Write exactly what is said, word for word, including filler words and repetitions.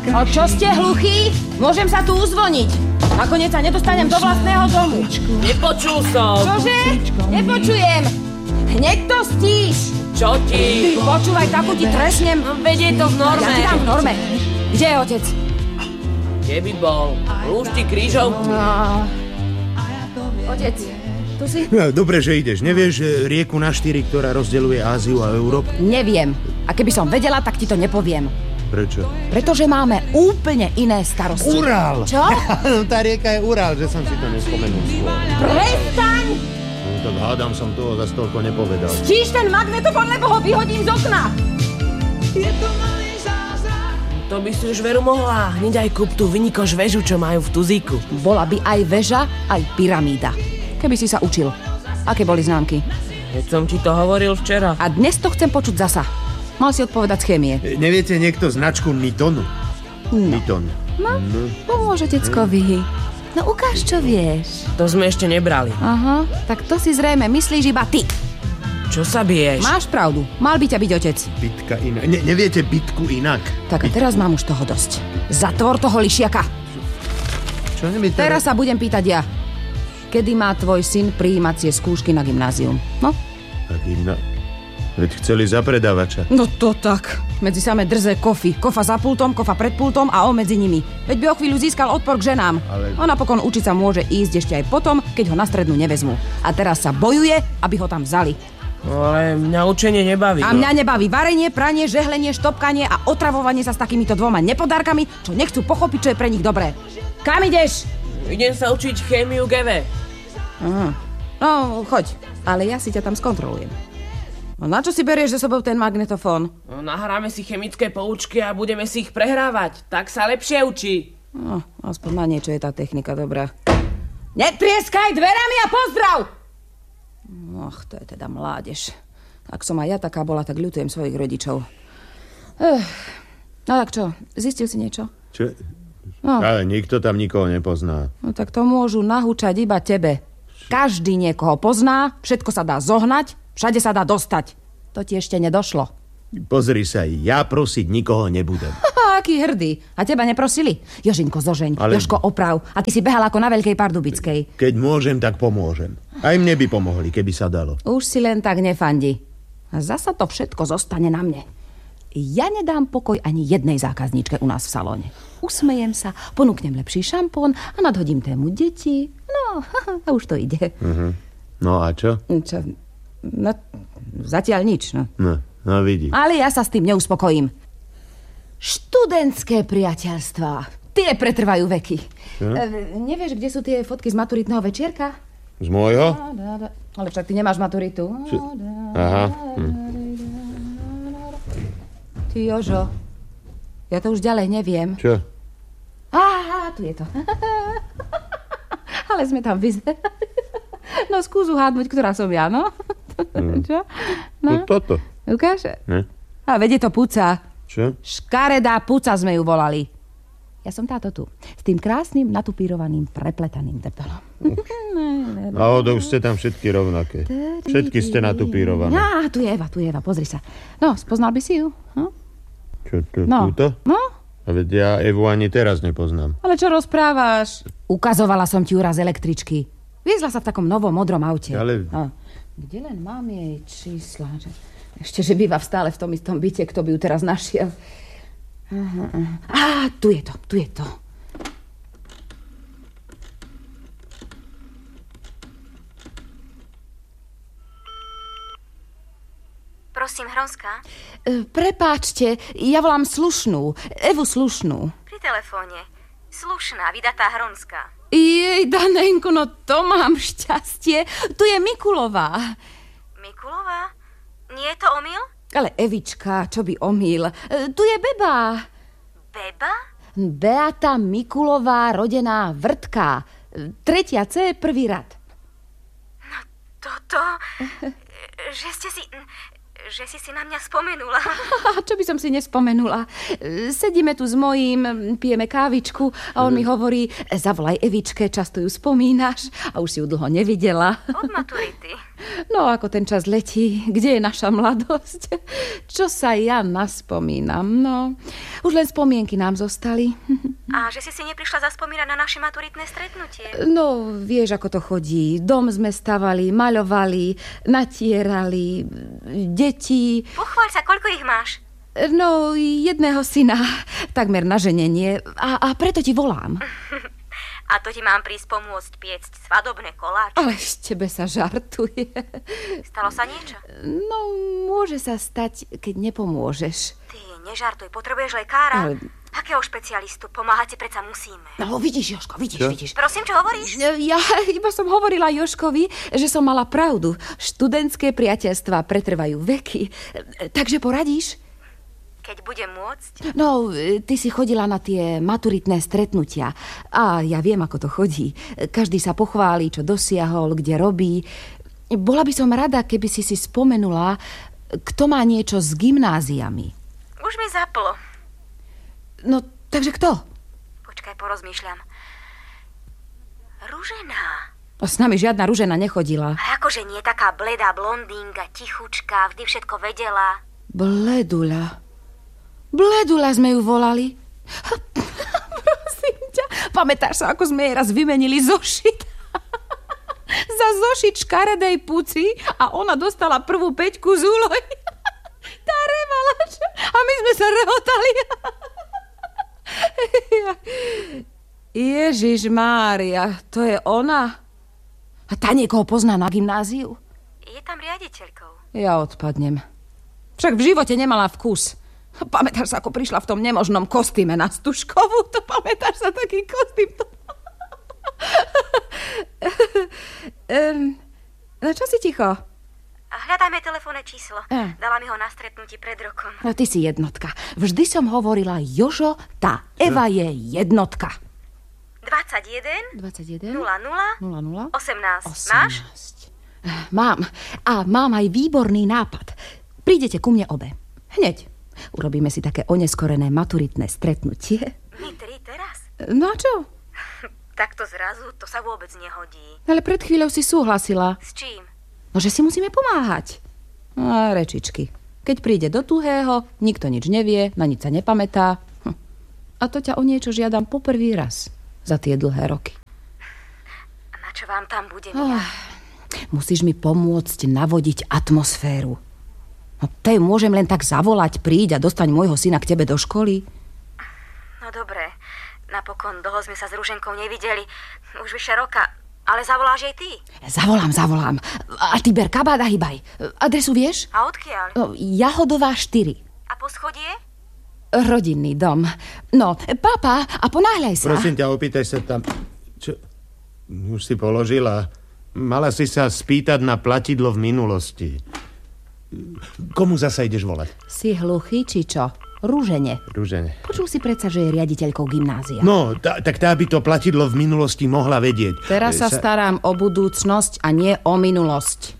A čo ste hluchí? Môžem sa tu uzvoniť. Nakoniec sa nedostanem do vlastného domu. Nepočul som. Čože? Nepočujem. Hneď to stíš. Čo ti? Ty počúvaj, takú ti tresnem. No, vedie to v norme. Ja ti dám v norme. Kde je otec? Kde by bol? Lúšti krížovku. No. Otec, tu si? No, dobre, že ideš. Nevieš rieku na štyri, ktorá rozdeľuje Áziu a Európu? Neviem. A keby som vedela, tak ti to nepoviem. Prečo? Pretože máme úplne iné starosti. Ural! Čo? Tá rieka je Ural, že som si to nespomenul skôr. Prestaň! No, tak hádam som toho zas toľko nepovedal. Stíš ten magnetofón, lebo ho vyhodím z okna. To by si už veru mohla. Hneď aj kúp tú vynikoš väžu, čo majú v Tuzíku. Bola by aj väža, aj pyramída. Keby si sa učil. Aké boli známky? Keď som ti to hovoril včera. A dnes to chcem počuť zasa. Mal si odpovedať z chémie. E, neviete niekto značku Nitonu? No. Niton. No, pomôže deckovi. No ukáž, čo vieš. To sme ešte nebrali. Aha, tak to si zrejme myslíš iba ty. Čo sa biješ? Máš pravdu. Mal by ťa byť otec. Bitka inak. Ne, neviete bitku inak? Tak a teraz mám už toho dosť. Zatvor toho lišiaka. Čo mi teraz... Teraz sa budem pýtať ja. Kedy má tvoj syn prijímacie skúšky na gymnázium? No? Tak inak. Veď chceli za predávača. No to tak. Medzi samé drze kofy. Kofa za pultom, kofa pred pultom a on medzi nimi. Veď by o chvíľu získal odpor k ženám. Ale... A napokon učiť sa môže ísť ešte aj potom, keď ho na strednú nevezmu. A teraz sa bojuje, aby ho tam vzali. Ale mňa učenie nebaví. A mňa nebaví varenie, pranie, žehlenie, štopkanie a otravovanie sa s takýmito dvoma nepodárkami, čo nechcú pochopiť, čo je pre nich dobré. Kam ideš? Idem sa učiť chémiu gé vé. Aha. No, choď. Ale ja si ťa tam skontrolujem. No na čo si berieš za sebou ten magnetofón? No, nahráme si chemické poučky a budeme si ich prehrávať. Tak sa lepšie učí. No, aspoň na niečo je tá technika dobrá. Netrieskaj dverami a pozdrav! Och, to je teda mládež. Ak som aj ja taká bola, tak ľutujem svojich rodičov. Ech. No tak čo, zistil si niečo? Čo? No. Ale nikto tam nikoho nepozná. No tak to môžu nahúčať iba tebe. Každý niekoho pozná, všetko sa dá zohnať, všade sa dá dostať. To ti ešte nedošlo. Pozri sa, ja prosiť nikoho nebudem. Haha, aký hrdý. A teba neprosili? Jožinko, zožeň, Ale... Jožko, oprav. A ty si behal ako na Veľkej Pardubickej. Keď môžem, tak pomôžem. Aj mne by pomohli, keby sa dalo. Už si len tak nefandi. A zasa to všetko zostane na mne. Ja nedám pokoj ani jednej zákazníčke u nás v salóne. Usmejem sa, ponúknem lepší šampón a nadhodím tému deti. No, a už to ide. Uh-huh. No a čo? Čo? No, zatiaľ nič, no. No, no vidí. Ale ja sa s tým neuspokojím. Študentské priateľstvá. Tie pretrvajú veky. E, nevieš, kde sú tie fotky z maturitného večierka? Z môjho? Ale však ty nemáš maturitu. Či... Aha. Hm. Ty, Jožo, ja to už ďalej neviem. Čo? Á, tu je to. Ale sme tam vyzerali. No, skús uhádnuť, ktorá som ja, no. Mm. Čo? No. No toto. Ukáž? Ne? A vedie to Puca. Čo? Škaredá Puca sme ju volali. Ja som táto tu. S tým krásnym, natupírovaným, prepletaným depelom. Náhodou ste tam všetky rovnaké. Všetky ste natupírované. Á, tu je Eva, tu je Eva, pozri sa. No, spoznal by si ju? Hm? Čo, tu, no. túto? No? A veď ja Evu ani teraz nepoznám. Ale čo rozprávaš? Ukazovala som ti ju raz električky. Viezla sa v takom novom modrom aute. Ale... No. Kde len mám jej čísla? Ešte, že býva stále v tom istom byte, kto by ju teraz našiel. Aha, aha. Á, tu je to, tu je to. Prosím, Hronská? E, prepáčte, ja volám Slušnú. Evu Slušnú. Pri telefóne. Slušná, vydatá Hronská. Jej, Danenko, no to mám šťastie. Tu je Mikulová. Mikulová? Nie je to omyl? Ale Evička, čo by omyl. E, tu je Beba. Beba? Beata Mikulová, rodená Vrtka. Tretia C, prvý rad. No toto... že ste si... že si si na mňa spomenula. Čo by som si nespomenula? Sedíme tu s mojím, pijeme kávičku a on mi hovorí, zavolaj Evičke, často ju spomínaš a už si ju dlho nevidela. Od maturity. No, ako ten čas letí, kde je naša mladosť? Čo sa ja naspomínam, no. Už len spomienky nám zostali. A že si si neprišla zaspomínať na naše maturitné stretnutie? No, vieš, ako to chodí. Dom sme stavali, maľovali, natierali, deti. Pochváľ sa, koľko ich máš? No, jedného syna, takmer na ženenie. A, a preto ti volám. A to ti mám prísť pomôcť piecť svadobné koláče. Ale z tebe sa žartuje. Stalo sa niečo? No, môže sa stať, keď nepomôžeš. Ty, nežartuj, potrebuješ lekára? Ale... Akého špecialistu? Pomáhať si predsa musíme. No, vidíš, Jožko, vidíš, Čo? vidíš. Prosím, čo hovoríš? Ja iba som hovorila Jožkovi, že som mala pravdu. Študentské priateľstvá pretrvajú veky. Takže poradíš? Keď budem môcť? No, ty si chodila na tie maturitné stretnutia. A ja viem, ako to chodí. Každý sa pochváli, čo dosiahol, kde robí. Bola by som rada, keby si si spomenula, kto má niečo s gymnáziami. Už mi zaplo. No, takže kto? Počkaj, porozmýšľam. Ružená. No, s nami žiadna Ružena nechodila. Ale akože nie taká bledá blondínka, tichučká, vždy všetko vedela. Bledula. Bledula sme ju volali. Prosím ťa, pamätáš sa, ako sme jej raz vymenili zošit? Za zošit škaredej puci a ona dostala prvú peťku z úlohy. Tá revala, a my sme sa rehotali. Ježiš Mária, to je ona? A tá niekoho pozná na gymnáziu? Je tam riaditeľkou. Ja odpadnem. Však v živote nemala vkus. Pamätáš sa, ako prišla v tom nemožnom kostýme na Stužkovú? To pamätáš sa, taký kostým? um, no čo si ticho? Hľadajme telefónne číslo. A. Dala mi ho na stretnutí pred rokom. No ty si jednotka. Vždy som hovorila, Jožo, tá Eva je jednotka. dvadsaťjeden dvadsaťjeden nula nula nula nula osemnásť. Máš? Mám. A mám aj výborný nápad. Prídete ku mne obe. Hneď. Urobíme si také oneskorené maturitné stretnutie. My tri teraz? No a čo? Takto zrazu, to sa vôbec nehodí. Ale pred chvíľou si súhlasila. S čím? No, že si musíme pomáhať. A rečičky. Keď príde do tuhého, nikto nič nevie, na nič sa nepamätá. Hm. A to ťa o niečo žiadam po prvý raz za tie dlhé roky. A na čo vám tam budem Oh, ja? musíš mi pomôcť navodiť atmosféru. No, tej môžem len tak zavolať, príď a dostaň môjho syna k tebe do školy. No dobre, napokon dlho sme sa s Ruženkou nevideli. Už vyše roka. Ale zavoláš jej ty? Zavolám, zavolám. A ty ber kabát a hýbaj. Adresu vieš? A odkiaľ? No, Jahodová štyri. A poschodie? Rodinný dom. No, pápa, a ponáhľaj sa. Prosím ťa, opýtaj sa tam. Čo? Už si položila. Mala si sa spýtať na platidlo v minulosti. Komu zasa ideš volať? Si hluchý, či čo? Rúžene. Rúžene. Počul si predsa, že je riaditeľkou gymnázia. No, tá, tak tá by to platidlo v minulosti mohla vedieť. Teraz sa Sa- starám o budúcnosť a nie o minulosť.